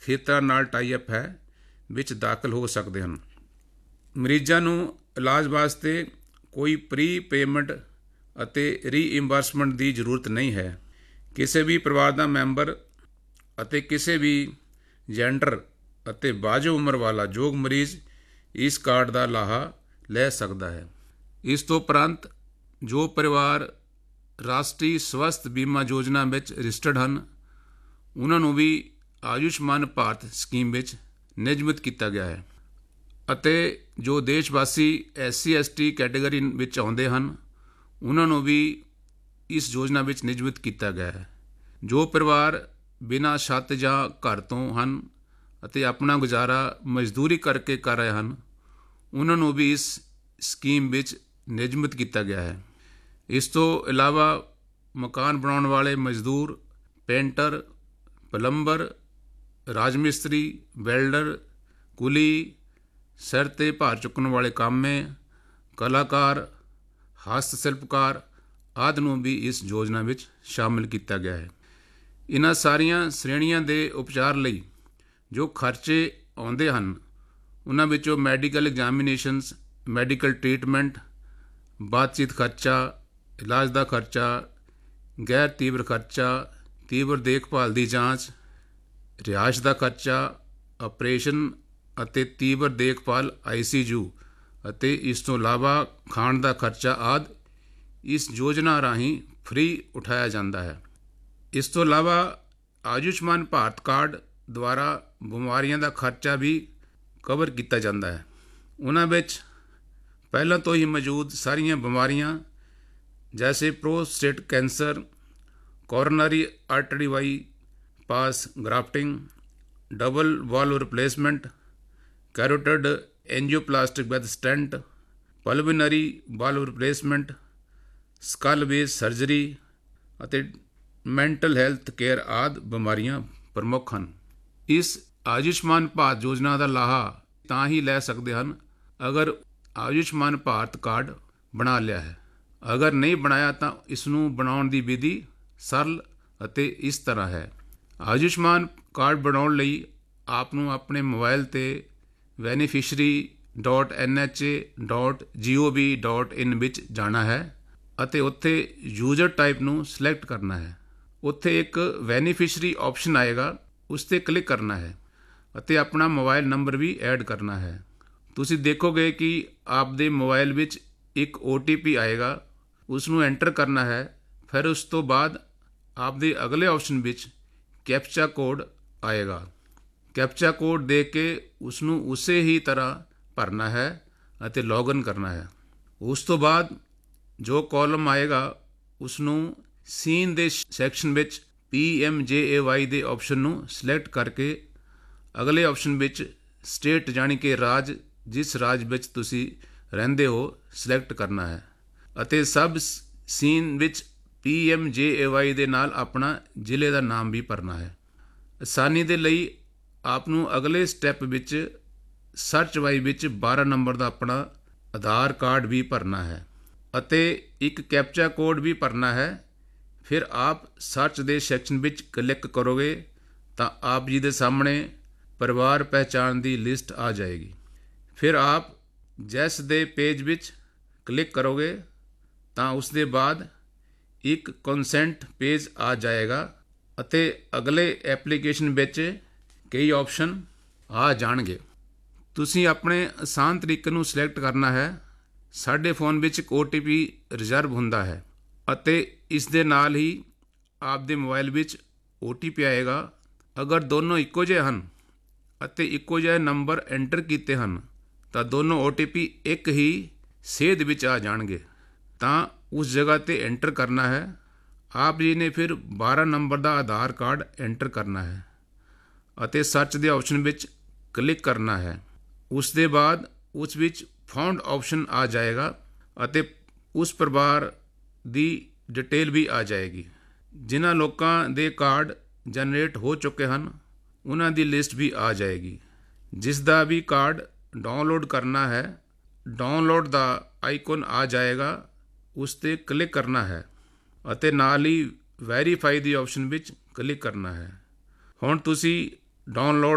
ਖੇਤਰਾਂ ਨਾਲ tie up ਹੈ ਵਿੱਚ ਦਾਖਲ ਹੋ ਸਕਦੇ ਹਨ। ਮਰੀਜ਼ਾਂ ਨੂੰ ਇਲਾਜ ਵਾਸਤੇ ਕੋਈ ਪ੍ਰੀ ਪੇਮੈਂਟ ਅਤੇ ਰੀਇੰਬਰਸਮੈਂਟ ਦੀ ਜ਼ਰੂਰਤ ਨਹੀਂ ਹੈ। ਕਿਸੇ ਵੀ ਪਰਿਵਾਰ ਦਾ ਮੈਂਬਰ ਅਤੇ ਕਿਸੇ ਵੀ ਜੈਂਡਰ ਅਤੇ ਵਾਜਬ ਉਮਰ ਵਾਲਾ ਯੋਗ ਮਰੀਜ਼ ਇਸ ਕਾਰਡ ਦਾ ਲਾਹਾ ਲੈ ਸਕਦਾ ਹੈ। ਇਸ ਤੋਂ ਉਪਰੰਤ ਜੋ ਪਰਿਵਾਰ ਰਾਸ਼ਟਰੀ ਸਵਸਥ ਬੀਮਾ ਯੋਜਨਾ ਵਿੱਚ ਰਜਿਸਟਰਡ ਹਨ, ਉਹਨਾਂ ਨੂੰ ਵੀ ਆਯੁਸ਼ਮਾਨ ਭਾਰਤ ਸਕੀਮ ਵਿੱਚ ਨਿਯਮਿਤ ਕੀਤਾ ਗਿਆ ਹੈ। ਅਤੇ ਜੋ ਦੇਸ਼ ਵਾਸੀ SC ST ਕੈਟੇਗਰੀ ਵਿੱਚ ਆਉਂਦੇ ਹਨ, ਉਹਨਾਂ ਨੂੰ ਵੀ ਇਸ ਯੋਜਨਾ ਵਿੱਚ ਨਿਯਮਿਤ ਕੀਤਾ ਗਿਆ ਹੈ। ਜੋ ਪਰਿਵਾਰ ਬਿਨਾਂ ਛੱਤ ਜਾਂ ਘਰ ਤੋਂ ਹਨ ਅਤੇ ਆਪਣਾ ਗੁਜ਼ਾਰਾ ਮਜ਼ਦੂਰੀ ਕਰਕੇ ਕਰ ਰਹੇ ਹਨ, ਉਹਨਾਂ ਨੂੰ ਵੀ ਇਸ ਸਕੀਮ ਵਿੱਚ ਨਿਯਮਿਤ ਕੀਤਾ ਗਿਆ ਹੈ। ਇਸ ਤੋਂ ਇਲਾਵਾ ਮਕਾਨ ਬਣਾਉਣ ਵਾਲੇ ਮਜ਼ਦੂਰ, ਪੇਂਟਰ, ਪਲੰਬਰ, ਰਾਜ ਮਿਸਤਰੀ, ਵੈਲਡਰ, ਕੁਲੀ, ਸਿਰ 'ਤੇ ਭਾਰ ਚੁੱਕਣ ਵਾਲੇ ਕਾਮੇ, ਕਲਾਕਾਰ, ਹਸਤ ਸ਼ਿਲਪਕਾਰ ਆਦਿ ਨੂੰ ਵੀ ਇਸ ਯੋਜਨਾ ਵਿੱਚ ਸ਼ਾਮਿਲ ਕੀਤਾ ਗਿਆ ਹੈ। ਇਹਨਾਂ ਸਾਰੀਆਂ ਸ਼੍ਰੇਣੀਆਂ ਦੇ ਉਪਚਾਰ ਲਈ ਜੋ ਖਰਚੇ ਆਉਂਦੇ ਹਨ, ਉਹਨਾਂ ਵਿੱਚੋਂ ਮੈਡੀਕਲ ਐਗਜ਼ਾਮੀਨੇਸ਼ਨਸ, ਮੈਡੀਕਲ ਟਰੀਟਮੈਂਟ, ਬਾਤਚੀਤ ਖਰਚਾ, ਇਲਾਜ ਦਾ ਖਰਚਾ, ਗੈਰ ਤੀਬਰ ਖਰਚਾ, ਤੀਬਰ ਦੇਖਭਾਲ ਦੀ ਜਾਂਚ, ਰਿਹਾਇਸ਼ ਦਾ ਖਰਚਾ, ਆਪਰੇਸ਼ਨ ਅਤੇ ਤੀਬਰ ਦੇਖਭਾਲ ICU ਅਤੇ ਇਸ ਤੋਂ ਇਲਾਵਾ ਖਾਣ ਦਾ ਖਰਚਾ ਆਦਿ ਇਸ ਯੋਜਨਾ ਰਾਹੀਂ ਫ੍ਰੀ ਉਠਾਇਆ ਜਾਂਦਾ ਹੈ। ਇਸ ਤੋਂ ਇਲਾਵਾ ਆਯੁਸ਼ਮਾਨ ਭਾਰਤ ਕਾਰਡ ਦੁਆਰਾ ਬਿਮਾਰੀਆਂ ਦਾ ਖਰਚਾ ਵੀ ਕਵਰ ਕੀਤਾ ਜਾਂਦਾ ਹੈ। ਉਹਨਾਂ ਵਿੱਚ ਪਹਿਲਾਂ ਤੋਂ ਹੀ ਮੌਜੂਦ ਸਾਰੀਆਂ ਬਿਮਾਰੀਆਂ ਜੈਸੇ prostate cancer, coronary artery bypass grafting, double valve replacement, ਕੈਰੋਟਿਡ ਐਂਜੀਓਪਲਾਸਟਿਕ with stent, pulmonary valve replacement, ਸਕਲ ਬੇਸ ਸਰਜਰੀ ਅਤੇ ਮੈਂਟਲ ਹੈਲਥ ਕੇਅਰ ਆਦਿ ਬਿਮਾਰੀਆਂ ਪ੍ਰਮੁੱਖ ਹਨ। ਇਸ ਆਯੁਸ਼ਮਾਨ ਭਾਰਤ ਯੋਜਨਾ ਦਾ ਲਾਹਾ ਤਾਂ ਹੀ ਲੈ ਸਕਦੇ ਹਨ ਅਗਰ ਆਯੁਸ਼ਮਾਨ ਭਾਰਤ ਕਾਰਡ ਬਣਾ ਲਿਆ ਹੈ। ਅਗਰ ਨਹੀਂ ਬਣਾਇਆ ਤਾਂ ਇਸ ਨੂੰ ਬਣਾਉਣ ਦੀ ਵਿਧੀ ਸਰਲ ਅਤੇ ਇਸ ਤਰ੍ਹਾਂ ਹੈ। ਆਯੁਸ਼ਮਾਨ ਕਾਰਡ ਬਣਾਉਣ ਲਈ ਆਪ ਨੂੰ ਆਪਣੇ ਮੋਬਾਈਲ 'ਤੇ beneficiary.nha.gov.in ਵਿੱਚ ਜਾਣਾ ਹੈ ਅਤੇ ਉੱਥੇ ਯੂਜ਼ਰ ਟਾਈਪ ਨੂੰ ਸਿਲੈਕਟ ਕਰਨਾ ਹੈ। ਉੱਥੇ ਇੱਕ ਬੈਨੀਫਿਸ਼ਰੀ ਆਪਸ਼ਨ ਆਏਗਾ, ਉਸ 'ਤੇ ਕਲਿੱਕ ਕਰਨਾ ਹੈ ਅਤੇ ਆਪਣਾ ਮੋਬਾਈਲ ਨੰਬਰ ਵੀ ਐਡ ਕਰਨਾ ਹੈ। ਤੁਸੀਂ ਦੇਖੋਗੇ ਕਿ ਆਪਦੇ ਮੋਬਾਈਲ ਵਿੱਚ ਇੱਕ OTP ਆਏਗਾ, ਉਸ ਨੂੰ ਐਂਟਰ ਕਰਨਾ ਹੈ। ਫਿਰ ਉਸ ਤੋਂ ਬਾਅਦ ਆਪਦੇ ਅਗਲੇ ਆਪਸ਼ਨ ਵਿੱਚ ਕੈਪਚਾ ਕੋਡ ਆਏਗਾ। ਕੈਪਚਾ ਕੋਡ ਦੇ ਕੇ ਉਸ ਨੂੰ ਉਸੇ ਹੀ ਤਰ੍ਹਾਂ ਭਰਨਾ ਹੈ ਅਤੇ ਲੌਗਇਨ ਕਰਨਾ ਹੈ। ਉਸ ਤੋਂ ਬਾਅਦ ਜੋ ਕਾਲਮ ਆਏਗਾ ਉਸ ਨੂੰ ਸੀਨ ਦੇ ਸੈਕਸ਼ਨ ਵਿੱਚ PMJAY ਦੇ ਆਪਸ਼ਨ ਨੂੰ ਸਿਲੈਕਟ ਕਰਕੇ ਅਗਲੇ ਆਪਸ਼ਨ ਵਿੱਚ ਸਟੇਟ ਯਾਨੀ ਕਿ ਰਾਜ, ਜਿਸ ਰਾਜ ਵਿੱਚ ਤੁਸੀਂ ਰਹਿੰਦੇ ਹੋ, ਸਿਲੈਕਟ ਕਰਨਾ ਹੈ ਅਤੇ ਸਬ ਸੀਨ ਵਿੱਚ PMJAY ਦੇ ਨਾਲ ਆਪਣਾ ਜ਼ਿਲ੍ਹੇ ਦਾ ਨਾਮ ਵੀ ਭਰਨਾ ਹੈ। ਆਸਾਨੀ ਦੇ ਲਈ ਆਪ ਨੂੰ ਅਗਲੇ ਸਟੈਪ ਵਿੱਚ ਸਰਚ ਵਾਈ ਵਿੱਚ 12 ਨੰਬਰ ਦਾ ਆਪਣਾ ਆਧਾਰ ਕਾਰਡ ਵੀ ਭਰਨਾ ਹੈ ਅਤੇ ਇੱਕ ਕੈਪਚਾ ਕੋਡ ਵੀ ਭਰਨਾ ਹੈ। ਫਿਰ ਆਪ ਸਰਚ ਦੇ ਸੈਕਸ਼ਨ ਵਿੱਚ ਕਲਿੱਕ ਕਰੋਗੇ ਤਾਂ ਆਪ ਜੀ ਦੇ ਸਾਹਮਣੇ ਪਰਿਵਾਰ ਪਹਿਚਾਣ ਦੀ ਲਿਸਟ ਆ ਜਾਏਗੀ। ਫਿਰ ਆਪ ਜੈਸ ਦੇ ਪੇਜ ਵਿੱਚ ਕਲਿੱਕ ਕਰੋਗੇ ਤਾਂ ਉਸ ਦੇ ਬਾਅਦ ਇੱਕ ਕੰਸੈਂਟ ਪੇਜ ਆ ਜਾਏਗਾ ਅਤੇ ਅਗਲੇ ਐਪਲੀਕੇਸ਼ਨ ਵਿੱਚ ਕਈ ਆਪਸ਼ਨ ਆ ਜਾਣਗੇ। ਤੁਸੀਂ ਆਪਣੇ ਆਸਾਨ ਤਰੀਕੇ ਨੂੰ ਸਿਲੈਕਟ ਕਰਨਾ ਹੈ। ਸਾਡੇ ਫੋਨ ਵਿੱਚ ਇੱਕ OTP ਰਿਜ਼ਰਵ ਹੁੰਦਾ ਹੈ ਅਤੇ ਇਸ ਦੇ ਨਾਲ ਹੀ ਆਪਦੇ ਮੋਬਾਈਲ ਵਿੱਚ OTP ਆਏਗਾ। ਅਗਰ ਦੋਨੋਂ ਇੱਕੋ ਜਿਹੇ ਹਨ ਅਤੇ ਇੱਕੋ ਜਿਹੇ ਨੰਬਰ ਐਂਟਰ ਕੀਤੇ ਹਨ ਤਾਂ ਦੋਨੋਂ OTP ਇੱਕ ਹੀ ਸੇਧ ਵਿੱਚ ਆ ਜਾਣਗੇ। ਤਾਂ ਉਸ ਜਗ੍ਹਾ 'ਤੇ ਐਂਟਰ ਕਰਨਾ ਹੈ। ਆਪ ਜੀ ਨੇ ਫਿਰ 12 ਨੰਬਰ ਦਾ ਆਧਾਰ ਕਾਰਡ ਐਂਟਰ ਕਰਨਾ ਹੈ ਅਤੇ ਸਰਚ ਦੇ ਆਪਸ਼ਨ ਵਿੱਚ ਕਲਿੱਕ ਕਰਨਾ ਹੈ। ਉਸ ਦੇ ਬਾਅਦ ਉਸ ਵਿੱਚ ਫਾਊਂਡ ਆਪਸ਼ਨ ਆ ਜਾਏਗਾ ਅਤੇ ਉਸ ਪਰਿਵਾਰ ਦੀ ਡਿਟੇਲ ਵੀ ਆ ਜਾਏਗੀ। ਜਿਨ੍ਹਾਂ ਲੋਕਾਂ ਦੇ ਕਾਰਡ ਜਨਰੇਟ ਹੋ ਚੁੱਕੇ ਹਨ ਉਹਨਾਂ ਦੀ ਲਿਸਟ ਵੀ ਆ ਜਾਏਗੀ। ਜਿਸ ਦਾ ਵੀ ਕਾਰਡ ਡਾਊਨਲੋਡ ਕਰਨਾ ਹੈ, ਡਾਊਨਲੋਡ ਦਾ ਆਈਕਨ ਆ ਜਾਏਗਾ, ਉਸ 'ਤੇ ਕਲਿੱਕ ਕਰਨਾ ਹੈ ਅਤੇ ਨਾਲ ਹੀ ਵੈਰੀਫਾਈ ਦੀ ਆਪਸ਼ਨ ਵਿੱਚ ਕਲਿੱਕ ਕਰਨਾ ਹੈ। ਹੁਣ ਤੁਸੀਂ ਡਾਊਨਲੋਡ